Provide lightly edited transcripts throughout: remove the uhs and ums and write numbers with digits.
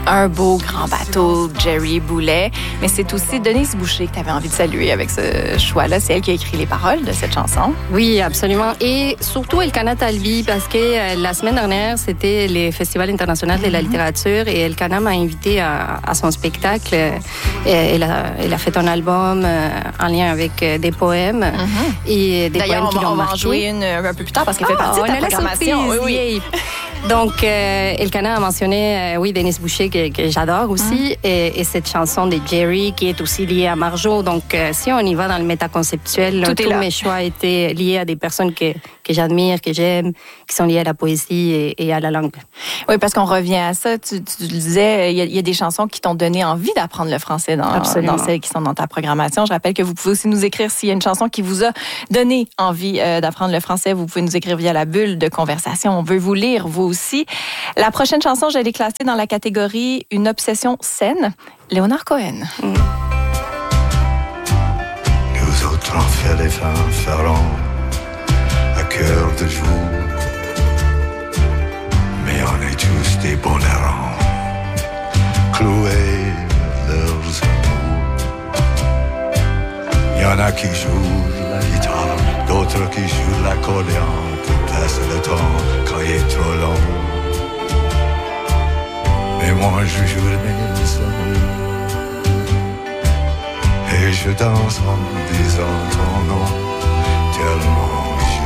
Un beau grand bateau, Jerry Boulet. Mais c'est aussi Denise Boucher que tu avais envie de saluer avec ce choix-là. C'est elle qui a écrit les paroles de cette chanson. Oui, absolument. Et surtout Elkana Talbi, parce que la semaine dernière, c'était le Festival international de la littérature et Elkana m'a invité à son spectacle. Elle a fait un album en lien avec des poèmes et des poèmes qui l'ont marqué. On va en jouer une un peu plus tard parce qu'elle fait partie de ta programmation. Oui. Donc, Elkana a mentionné, Denise Boucher, que j'adore aussi, et cette chanson de Jerry, qui est aussi liée à Marjo. Donc, si on y va dans le métaconceptuel, tous mes choix étaient liés à des personnes que j'admire, que j'aime, qui sont liées à la poésie et à la langue. Oui, parce qu'on revient à ça. Tu disais, il y a des chansons qui t'ont donné envie d'apprendre le français dans celles qui sont dans ta programmation. Je rappelle que vous pouvez aussi nous écrire s'il y a une chanson qui vous a donné envie d'apprendre le français. Vous pouvez nous écrire via la bulle de conversation. On veut vous lire, vous aussi. La prochaine chanson, je l'ai classée dans la catégorie Une obsession saine, Leonard Cohen. Nous autres, on fait des fanfarons à cœur de jour, mais on est tous des bons larrons, cloués leurs amours. Il y en a qui jouent la guitare, d'autres qui jouent l'accordéon pour passer le temps quand il est trop long. Mais moi je joue mes amours et je danse en disant ton nom tellement je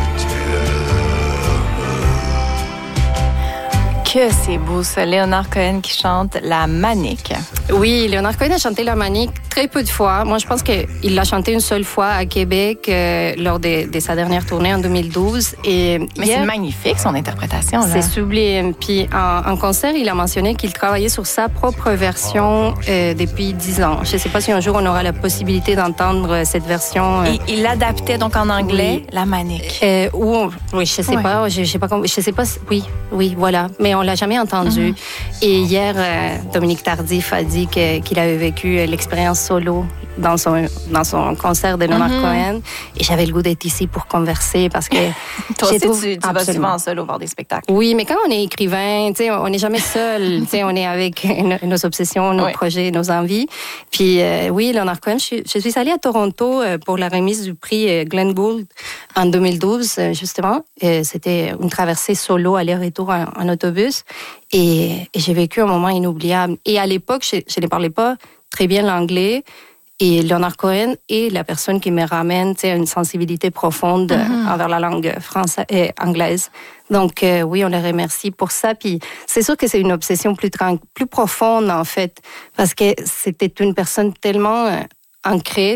t'aime. Que c'est beau ça, Leonard Cohen qui chante La Manique. Oui, Leonard Cohen a chanté La Manique très peu de fois. Moi, je pense qu'il l'a chanté une seule fois à Québec lors de sa dernière tournée en 2012. Mais c'est magnifique, son interprétation. Là. C'est sublime. Puis en concert, il a mentionné qu'il travaillait sur sa propre version depuis 10 ans. Je ne sais pas si un jour on aura la possibilité d'entendre cette version. Il l'adaptait donc en anglais, La Manique. Oui, je sais pas. Je sais pas. Oui, voilà. Mais on l'a jamais entendu. Et hier, Dominique Tardif a dit qu'il avait vécu l'expérience solo dans son concert de Leonard Cohen. Et j'avais le goût d'être ici pour converser parce que... Toi aussi, tu vas souvent en solo voir des spectacles. Oui, mais quand on est écrivain, on n'est jamais seul. On est avec nos obsessions, nos projets, nos envies. Puis oui, Leonard Cohen, je suis allée à Toronto pour la remise du prix Glenn Gould en 2012, justement. C'était une traversée solo, aller-retour en autobus. Et j'ai vécu un moment inoubliable. Et à l'époque, je ne parlais pas très bien l'anglais. Et Leonard Cohen est la personne qui me ramène à une sensibilité profonde envers la langue française et anglaise. Donc oui, on les remercie pour ça. Puis c'est sûr que c'est une obsession plus profonde, en fait, parce que c'était une personne tellement ancrée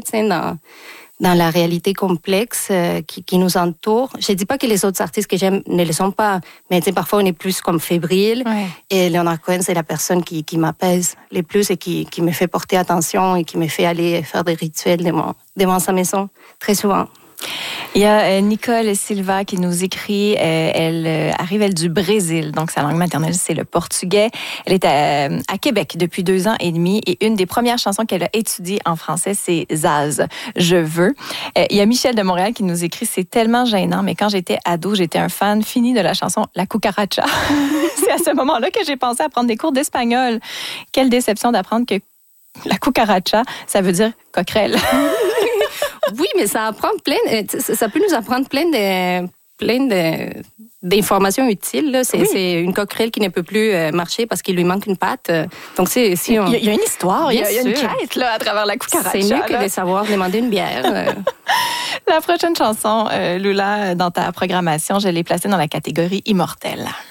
dans la réalité complexe qui nous entoure. Je ne dis pas que les autres artistes que j'aime ne le sont pas, mais parfois on est plus comme fébrile. Ouais. Et Leonard Cohen, c'est la personne qui m'apaise le plus et qui me fait porter attention et qui me fait aller faire des rituels devant sa maison, très souvent. Il y a Nicole Silva qui nous écrit. Elle arrive, du Brésil, donc sa langue maternelle, c'est le portugais. Elle est à Québec depuis 2 ans et demi et une des premières chansons qu'elle a étudiées en français, c'est Zaz, Je veux. Il y a Michel de Montréal qui nous écrit. C'est tellement gênant, mais quand j'étais ado, j'étais un fan fini de la chanson La Cucaracha. C'est à ce moment-là que j'ai pensé à prendre des cours d'espagnol. Quelle déception d'apprendre que la cucaracha, ça veut dire coquerelle. Oui, mais ça peut nous apprendre plein d'informations utiles. Là. C'est une coquerelle qui ne peut plus marcher parce qu'il lui manque une patte. Donc, il y a une histoire, il y a une quête là, à travers la cucaracha. C'est mieux que de savoir demander une bière. La prochaine chanson, Lula, dans ta programmation, je l'ai placée dans la catégorie Immortelle.